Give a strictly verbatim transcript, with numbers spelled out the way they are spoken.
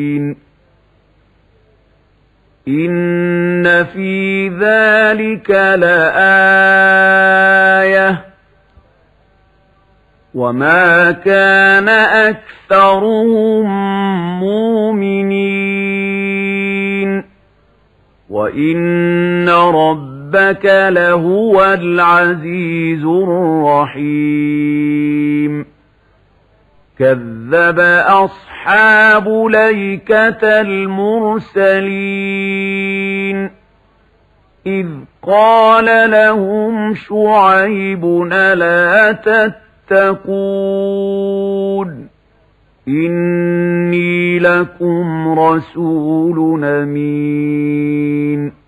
إن في ذلك لآية وما كان أكثرهم مؤمنين وإن ربك لهو العزيز الرحيم كذب أصحاب ليكة المرسلين إذ قال لهم شعيب ألا تتقون إني لكم رسول أمين